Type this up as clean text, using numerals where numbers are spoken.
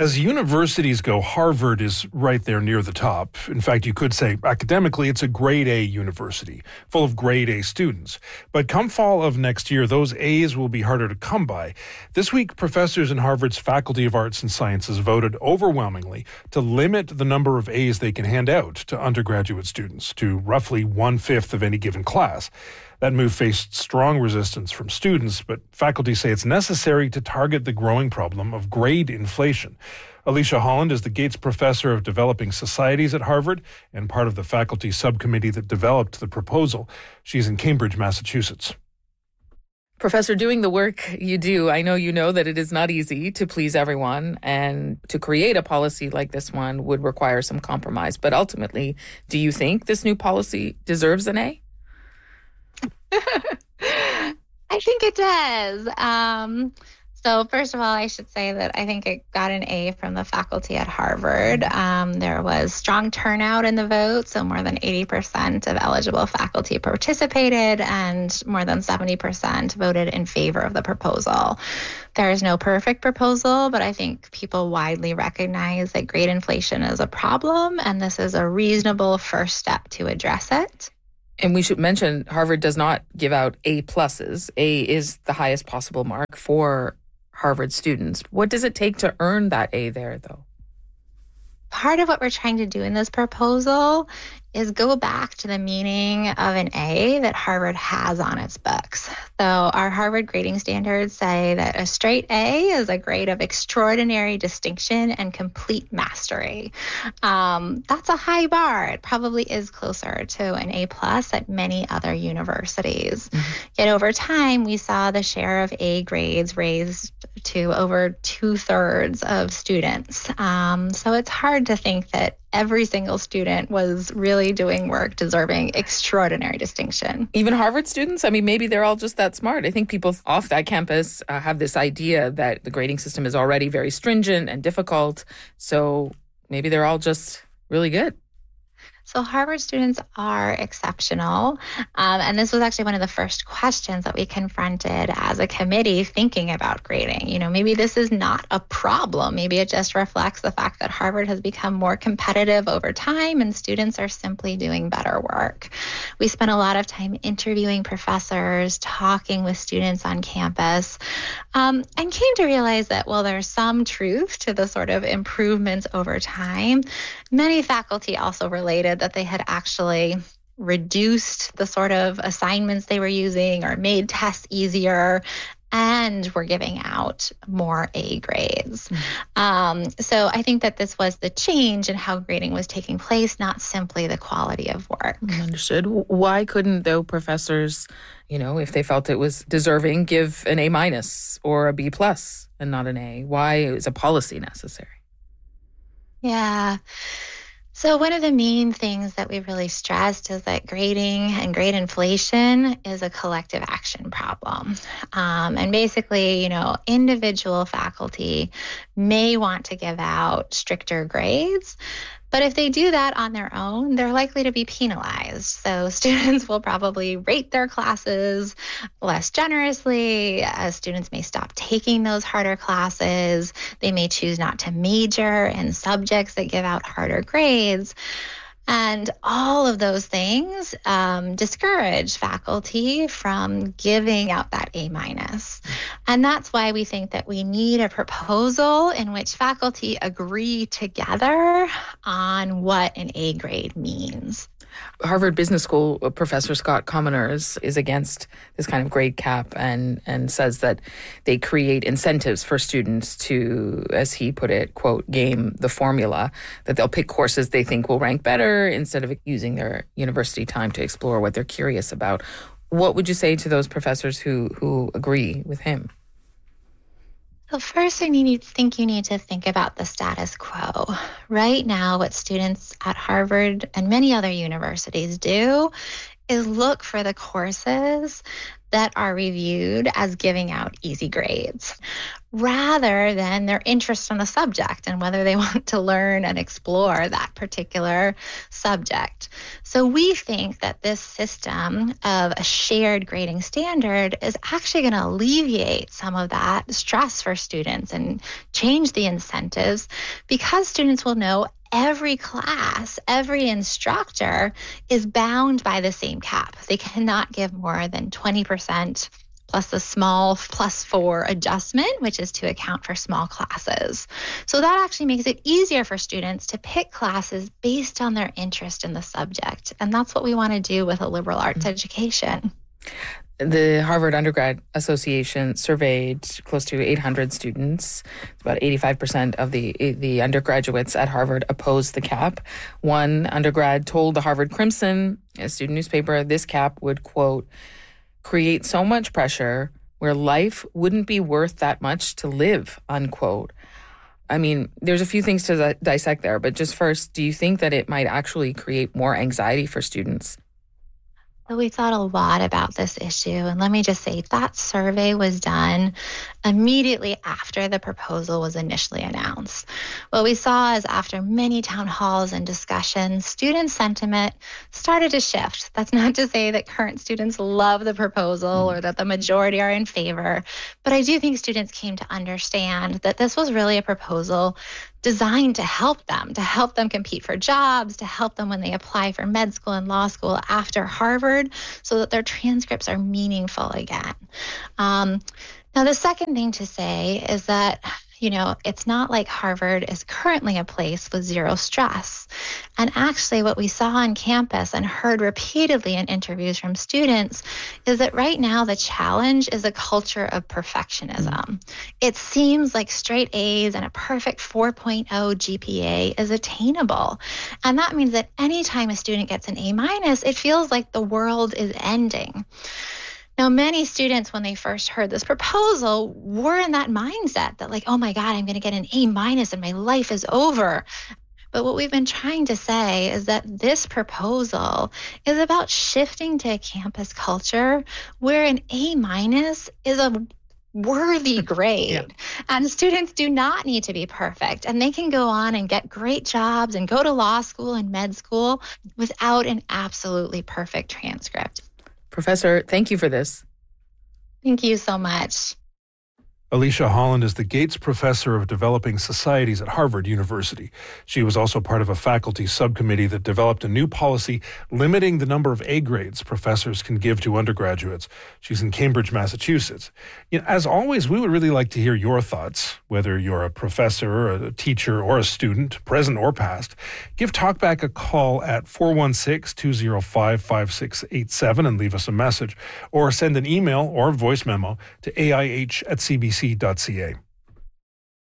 As universities go, Harvard is right there near the top. In fact, you could say academically it's a grade A university, full of grade A students. But come fall of next year, those A's will be harder to come by. This week, professors in Harvard's Faculty of Arts and Sciences voted overwhelmingly to limit the number of A's they can hand out to undergraduate students to roughly 1/5 of any given class. That move faced strong resistance from students, but faculty say it's necessary to target the growing problem of grade inflation. Alicia Holland is the Gates Professor of Developing Societies at Harvard and part of the faculty subcommittee that developed the proposal. She's in Cambridge, Massachusetts. Professor, doing the work you do, I know you know that it is not easy to please everyone, and to create a policy like this one would require some compromise. But ultimately, do you think this new policy deserves an A? I think it does. So first of all, I should say that I think it got an A from the faculty at Harvard. There was strong turnout in the vote, so more than 80% of eligible faculty participated, and more than 70% voted in favor of the proposal. There is no perfect proposal, but I think people widely recognize that grade inflation is a problem, and this is a reasonable first step to address it. And we should mention Harvard does not give out A pluses. A is the highest possible mark for Harvard students. What does it take to earn that A there, though? Part of what we're trying to do in this proposal is go back to the meaning of an A that Harvard has on its books. So our Harvard grading standards say that a straight A is a grade of extraordinary distinction and complete mastery. That's a high bar. It probably is closer to an A plus at many other universities. Yet over time, we saw the share of A grades raised to over 2/3 of students. So it's hard to think that every single student was really doing work deserving extraordinary distinction. Even Harvard students? I mean, maybe they're all just that smart. I think people off that campus have this idea that the grading system is already very stringent and difficult. So maybe they're all just really good. So Harvard students are exceptional. And this was actually one of the first questions that we confronted as a committee thinking about grading. You know, maybe this is not a problem. Maybe it just reflects the fact that Harvard has become more competitive over time and students are simply doing better work. We spent a lot of time interviewing professors, talking with students on campus, and came to realize that while there's some truth to the sort of improvements over time, many faculty also related that they had actually reduced the sort of assignments they were using or made tests easier and were giving out more A grades. So I think that this was the change in how grading was taking place, not simply the quality of work. Understood. Why couldn't, though, professors, you know, if they felt it was deserving, give an A minus or a B plus and not an A? Why is a policy necessary? Yeah. So one of the main things that we've really stressed is that grading and grade inflation is a collective action problem. And basically, you know, individual faculty may want to give out stricter grades, but if they do that on their own, they're likely to be penalized. So students will probably rate their classes less generously. Students may stop taking those harder classes. They may choose not to major in subjects that give out harder grades. And all of those things discourage faculty from giving out that A minus. And that's why we think that we need a proposal in which faculty agree together on what an A grade means. Harvard Business School Professor Scott Commoners is against this kind of grade cap and says that they create incentives for students to, as he put it, quote, game the formula, that they'll pick courses they think will rank better instead of using their university time to explore what they're curious about. What would you say to those professors who agree with him? So first, you need to think about the status quo. Right now, what students at Harvard and many other universities do is look for the courses that are reviewed as giving out easy grades, rather than their interest in the subject and whether they want to learn and explore that particular subject. So we think that this system of a shared grading standard is actually going to alleviate some of that stress for students and change the incentives, because students will know every class, every instructor is bound by the same cap. They cannot give more than 20% plus a small +4 adjustment, which is to account for small classes. So that actually makes it easier for students to pick classes based on their interest in the subject. And that's what we want to do with a liberal arts education. The Harvard Undergrad Association surveyed close to 800 students. About 85% of the undergraduates at Harvard opposed the cap. One undergrad told the Harvard Crimson, a student newspaper, this cap would, quote, create so much pressure where life wouldn't be worth that much to live, unquote. I mean, there's a few things to dissect there, but just first, do you think that it might actually create more anxiety for students? So we thought a lot about this issue, and let me just say that survey was done immediately after the proposal was initially announced. What we saw is after many town halls and discussions, student sentiment started to shift. That's not to say that current students love the proposal or that the majority are in favor, but I do think students came to understand that this was really a proposal designed to help them compete for jobs, to help them when they apply for med school and law school after Harvard, so that their transcripts are meaningful again. Now, the second thing to say is that, it's not like Harvard is currently a place with zero stress. And actually, what we saw on campus and heard repeatedly in interviews from students is that right now the challenge is a culture of perfectionism. It seems like straight A's and a perfect 4.0 GPA is attainable. And that means that anytime a student gets an A-, it feels like the world is ending. Now, many students, when they first heard this proposal, were in that mindset that like, oh my God, I'm going to get an A- and my life is over. But what we've been trying to say is that this proposal is about shifting to a campus culture where an A- is a worthy grade. Yeah. And students do not need to be perfect. And they can go on and get great jobs and go to law school and med school without an absolutely perfect transcript. Professor, thank you for this. Thank you so much. Alicia Holland is the Gates Professor of Developing Societies at Harvard University. She was also part of a faculty subcommittee that developed a new policy limiting the number of A grades professors can give to undergraduates. She's in Cambridge, Massachusetts. As always, we would really like to hear your thoughts, whether you're a professor, a teacher, or a student, present or past. Give Talkback a call at 416-205-5687 and leave us a message, or send an email or voice memo to aih@cbc.ca.